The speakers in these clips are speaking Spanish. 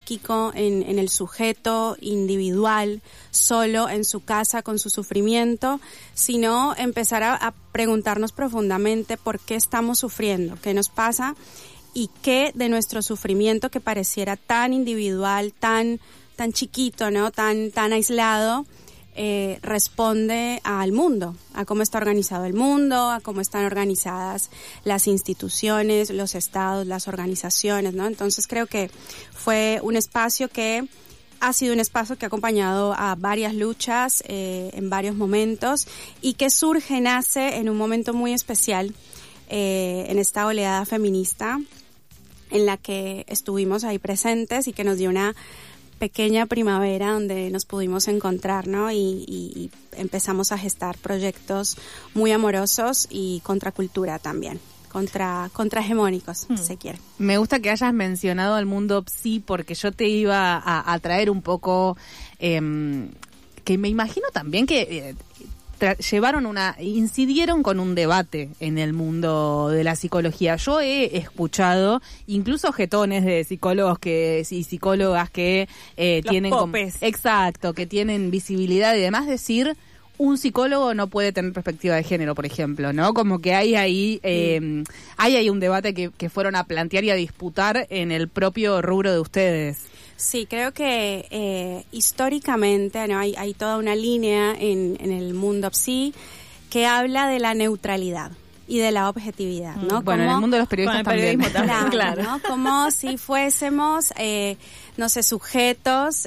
jerárquico en el sujeto individual, solo en su casa con su sufrimiento, sino empezar a preguntarnos profundamente por qué estamos sufriendo, qué nos pasa y qué de nuestro sufrimiento que pareciera tan individual, tan chiquito, ¿no? tan aislado, responde al mundo, a cómo está organizado el mundo, a cómo están organizadas las instituciones, los estados, las organizaciones, ¿no? Entonces creo que fue un espacio que ha sido un espacio que ha acompañado a varias luchas en varios momentos y que nace en un momento muy especial en esta oleada feminista en la que estuvimos ahí presentes y que nos dio una pequeña primavera donde nos pudimos encontrar, ¿no? Y empezamos a gestar proyectos muy amorosos y contracultura también, contrahegemónicos, si se quiere. Me gusta que hayas mencionado al mundo psi porque yo te iba a traer un poco, que me imagino también que incidieron con un debate en el mundo de la psicología. Yo he escuchado incluso jetones de psicólogos y psicólogas que tienen exacto, que tienen visibilidad y demás, decir un psicólogo no puede tener perspectiva de género, por ejemplo, ¿no? Como que hay ahí un debate que fueron a plantear y a disputar en el propio rubro de ustedes. Sí, creo que históricamente, ¿no? hay toda una línea en el mundo psi que habla de la neutralidad y de la objetividad, ¿no? Bueno, en el mundo de los periodistas también. Claro, ¿no? Como si fuésemos, sujetos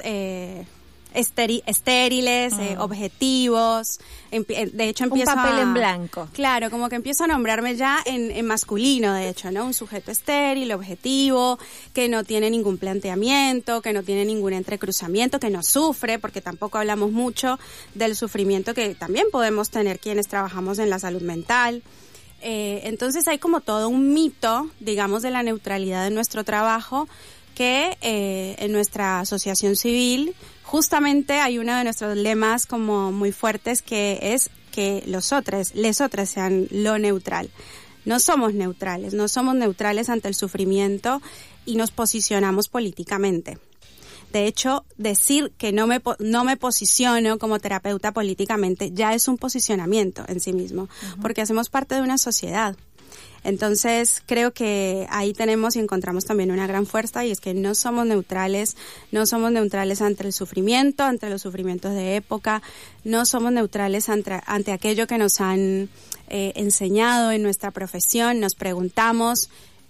estériles, objetivos. De hecho empiezo un papel en blanco. Claro, como que empiezo a nombrarme ya en masculino, de hecho, ¿no? Un sujeto estéril, objetivo, que no tiene ningún planteamiento, que no tiene ningún entrecruzamiento, que no sufre, porque tampoco hablamos mucho del sufrimiento que también podemos tener quienes trabajamos en la salud mental. Entonces hay como todo un mito, digamos, de la neutralidad de nuestro trabajo que en nuestra asociación civil justamente hay uno de nuestros lemas como muy fuertes que es que lesotres sean lo neutral. No somos neutrales ante el sufrimiento y nos posicionamos políticamente. De hecho, decir que no me posiciono como terapeuta políticamente ya es un posicionamiento en sí mismo, porque hacemos parte de una sociedad. Entonces, creo que ahí tenemos y encontramos también una gran fuerza y es que no somos neutrales ante el sufrimiento, ante los sufrimientos de época, no somos neutrales ante aquello que nos han enseñado en nuestra profesión, nos preguntamos,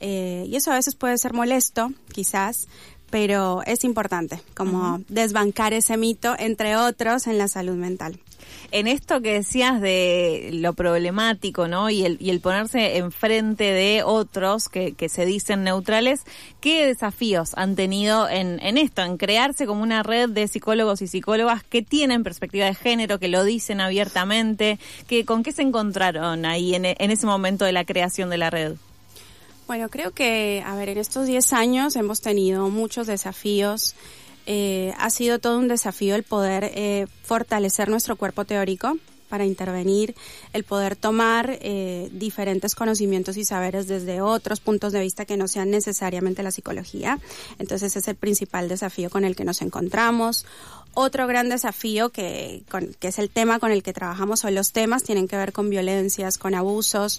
y eso a veces puede ser molesto, quizás, pero es importante como desbancar ese mito, entre otros, en la salud mental. En esto que decías de lo problemático, ¿no? Y el ponerse enfrente de otros que se dicen neutrales, ¿qué desafíos han tenido en esto, en crearse como una red de psicólogos y psicólogas que tienen perspectiva de género, que lo dicen abiertamente? ¿Con qué se encontraron ahí en ese momento de la creación de la red? Bueno, creo que, en estos 10 años hemos tenido muchos desafíos. Ha sido todo un desafío el poder fortalecer nuestro cuerpo teórico para intervenir, el poder tomar diferentes conocimientos y saberes desde otros puntos de vista que no sean necesariamente la psicología. Entonces, ese es el principal desafío con el que nos encontramos. Otro gran desafío que es el tema con el que trabajamos, o los temas tienen que ver con violencias, con abusos,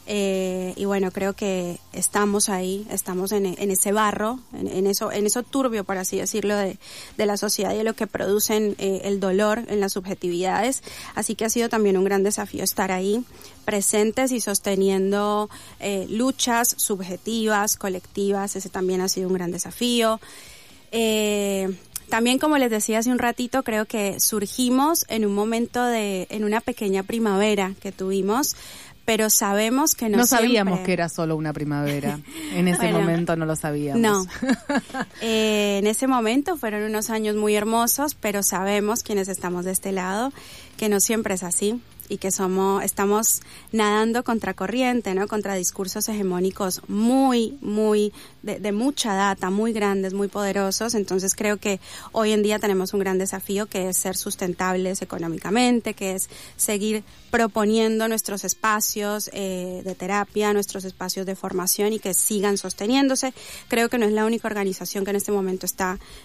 y bueno, creo que estamos ahí, estamos en ese barro, en eso turbio, por así decirlo, de la sociedad y de lo que producen el dolor en las subjetividades. Así que ha sido también un gran desafío estar ahí, presentes y sosteniendo luchas subjetivas, colectivas. Ese también ha sido un gran desafío. También, como les decía hace un ratito, creo que surgimos en un momento en una pequeña primavera que tuvimos, pero sabemos que no sabíamos que era solo una primavera. En ese momento no lo sabíamos. No. En ese momento fueron unos años muy hermosos, pero sabemos, quienes estamos de este lado, que no siempre es así y que estamos nadando contra corriente, ¿no? Contra discursos hegemónicos muy de mucha data, muy grandes, muy poderosos. Entonces creo que hoy en día tenemos un gran desafío, que es ser sustentables económicamente, que es seguir proponiendo nuestros espacios de terapia, nuestros espacios de formación y que sigan sosteniéndose. Creo que no es la única organización que en este momento está